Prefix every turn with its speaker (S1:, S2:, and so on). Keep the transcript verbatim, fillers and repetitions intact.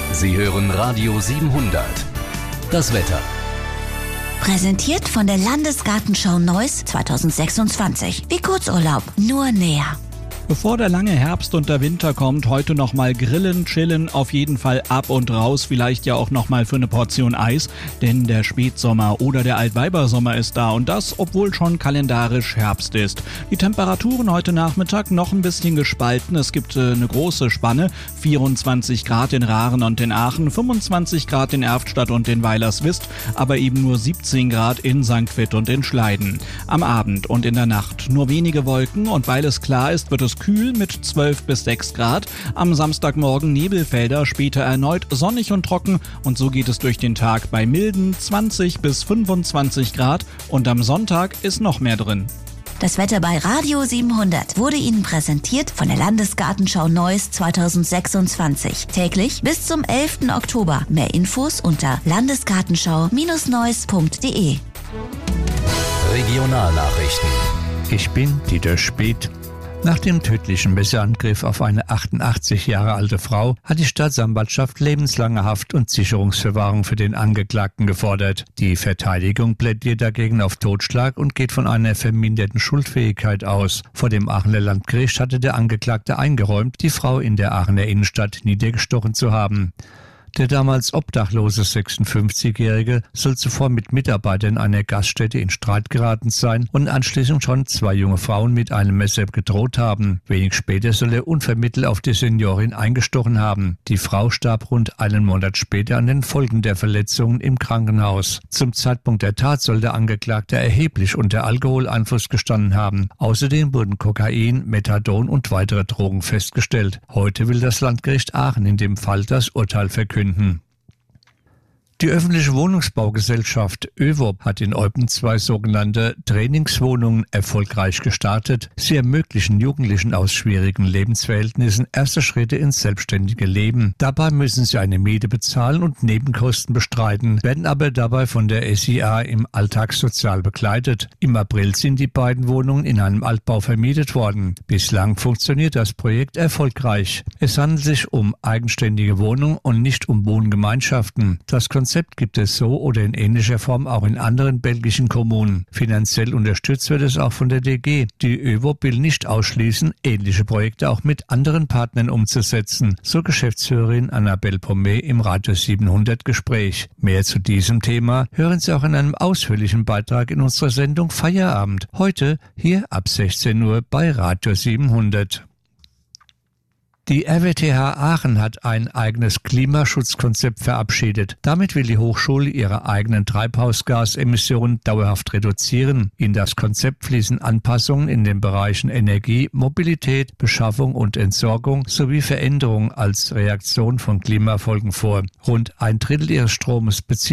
S1: Sie hören Radio siebenhundert. Das Wetter.
S2: Präsentiert von der Landesgartenschau Neuss zweitausendsechsundzwanzig. Wie Kurzurlaub, nur näher.
S3: Bevor der lange Herbst und der Winter kommt, heute nochmal grillen, chillen, auf jeden Fall ab und raus, vielleicht ja auch nochmal für eine Portion Eis, denn der Spätsommer oder der Altweibersommer ist da und das, obwohl schon kalendarisch Herbst ist. Die Temperaturen heute Nachmittag noch ein bisschen gespalten, es gibt äh, eine große Spanne, vierundzwanzig Grad in Rahren und in Aachen, fünfundzwanzig Grad in Erftstadt und in Weilerswist, aber eben nur siebzehn Grad in Sankt Vith und in Schleiden. Am Abend und in der Nacht nur wenige Wolken und weil es klar ist, wird es kühl mit zwölf bis sechs Grad. Am Samstagmorgen Nebelfelder, später erneut sonnig und trocken und so geht es durch den Tag bei milden zwanzig bis fünfundzwanzig Grad und am Sonntag ist noch mehr drin.
S2: Das Wetter bei Radio siebenhundert wurde Ihnen präsentiert von der Landesgartenschau Neuss zweitausendsechsundzwanzig. Täglich bis zum elften Oktober. Mehr Infos unter landesgartenschau Neuss punkt de.
S1: Regionalnachrichten.
S4: Ich bin Dieter Speth. Nach dem tödlichen Messerangriff auf eine achtundachtzig Jahre alte Frau hat die Staatsanwaltschaft lebenslange Haft und Sicherungsverwahrung für den Angeklagten gefordert. Die Verteidigung plädiert dagegen auf Totschlag und geht von einer verminderten Schuldfähigkeit aus. Vor dem Aachener Landgericht hatte der Angeklagte eingeräumt, die Frau in der Aachener Innenstadt niedergestochen zu haben. Der damals obdachlose sechsundfünfzigjährige soll zuvor mit Mitarbeitern einer Gaststätte in Streit geraten sein und anschließend schon zwei junge Frauen mit einem Messer gedroht haben. Wenig später soll er unvermittelt auf die Seniorin eingestochen haben. Die Frau starb rund einen Monat später an den Folgen der Verletzungen im Krankenhaus. Zum Zeitpunkt der Tat soll der Angeklagte erheblich unter Alkoholeinfluss gestanden haben. Außerdem wurden Kokain, Methadon und weitere Drogen festgestellt. Heute will das Landgericht Aachen in dem Fall das Urteil verkünden. Die öffentliche Wohnungsbaugesellschaft ÖWOB hat in Eupen zwei sogenannte Trainingswohnungen erfolgreich gestartet. Sie ermöglichen Jugendlichen aus schwierigen Lebensverhältnissen erste Schritte ins selbstständige Leben. Dabei müssen sie eine Miete bezahlen und Nebenkosten bestreiten, werden aber dabei von der S I A im Alltag sozial begleitet. Im April sind die beiden Wohnungen in einem Altbau vermietet worden. Bislang funktioniert das Projekt erfolgreich. Es handelt sich um eigenständige Wohnungen und nicht um Wohngemeinschaften. Das Konzept gibt es so oder in ähnlicher Form auch in anderen belgischen Kommunen. Finanziell unterstützt wird es auch von der D G. Die ÖWOB will nicht ausschließen, ähnliche Projekte auch mit anderen Partnern umzusetzen, so Geschäftsführerin Annabelle Pommet im Radio siebenhundert Gespräch. Mehr zu diesem Thema hören Sie auch in einem ausführlichen Beitrag in unserer Sendung Feierabend. Heute hier ab sechzehn Uhr bei Radio siebenhundert. Die R W T H Aachen hat ein eigenes Klimaschutzkonzept verabschiedet. Damit will die Hochschule ihre eigenen Treibhausgasemissionen dauerhaft reduzieren. In das Konzept fließen Anpassungen in den Bereichen Energie, Mobilität, Beschaffung und Entsorgung sowie Veränderungen als Reaktion von Klimafolgen vor. Rund ein Drittel ihres Stromes bezieht